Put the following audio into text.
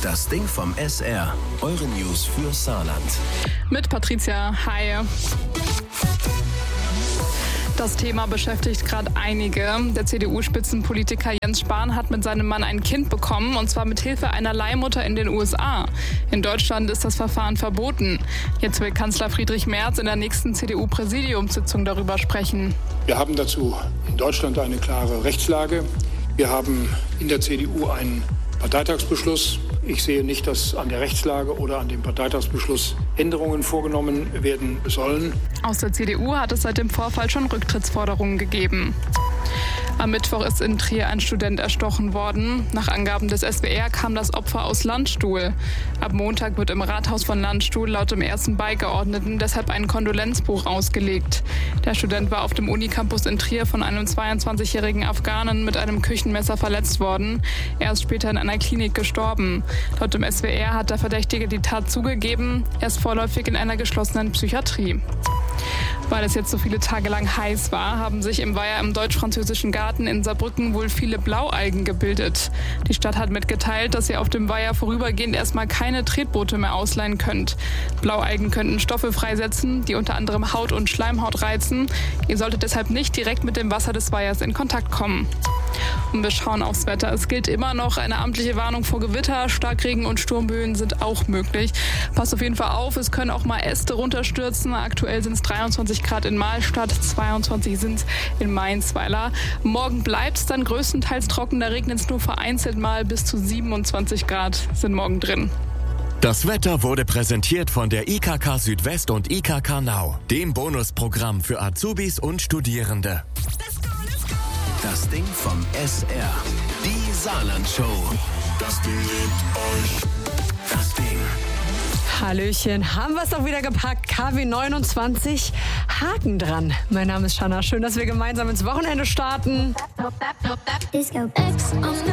Das Ding vom SR. Eure News für Saarland. Mit Patricia. Hi. Das Thema beschäftigt gerade einige. Der CDU-Spitzenpolitiker Jens Spahn hat mit seinem Mann ein Kind bekommen, und zwar mit Hilfe einer Leihmutter in den USA. In Deutschland ist das Verfahren verboten. Jetzt will Kanzler Friedrich Merz in der nächsten CDU-Präsidiumssitzung darüber sprechen. Wir haben dazu in Deutschland eine klare Rechtslage. Wir haben in der CDU einen Parteitagsbeschluss. Ich sehe nicht, dass an der Rechtslage oder an dem Parteitagsbeschluss Änderungen vorgenommen werden sollen. Aus der CDU hat es seit dem Vorfall schon Rücktrittsforderungen gegeben. Am Mittwoch ist in Trier ein Student erstochen worden. Nach Angaben des SWR kam das Opfer aus Landstuhl. Ab Montag wird im Rathaus von Landstuhl laut dem ersten Beigeordneten deshalb ein Kondolenzbuch ausgelegt. Der Student war auf dem Unicampus in Trier von einem 22-jährigen Afghanen mit einem Küchenmesser verletzt worden. Er ist später in einer Klinik gestorben. Laut dem SWR hat der Verdächtige die Tat zugegeben. Er ist vorläufig in einer geschlossenen Psychiatrie. Weil es jetzt so viele Tage lang heiß war, haben sich im Weiher im deutsch-französischen Garten in Saarbrücken wohl viele Blaualgen gebildet. Die Stadt hat mitgeteilt, dass ihr auf dem Weiher vorübergehend erstmal keine Tretboote mehr ausleihen könnt. Blaualgen könnten Stoffe freisetzen, die unter anderem Haut und Schleimhaut reizen. Ihr solltet deshalb nicht direkt mit dem Wasser des Weihers in Kontakt kommen. Und wir schauen aufs Wetter. Es gilt immer noch eine amtliche Warnung vor Gewitter. Starkregen und Sturmböen sind auch möglich. Passt auf jeden Fall auf, es können auch mal Äste runterstürzen. Aktuell sind es 23 Grad in Mahlstadt, 22 sind es in Mainzweiler. Morgen bleibt es dann größtenteils trocken, da regnet es nur vereinzelt mal. Bis zu 27 Grad sind morgen drin. Das Wetter wurde präsentiert von der IKK Südwest und IKK Now, dem Bonusprogramm für Azubis und Studierende. Das Ding vom SR. Die Saarland-Show. Das Ding liebt euch. Das Ding. Hallöchen, haben wir es doch wieder gepackt. KW 29, Haken dran. Mein Name ist Shanna. Schön, dass wir gemeinsam ins Wochenende starten.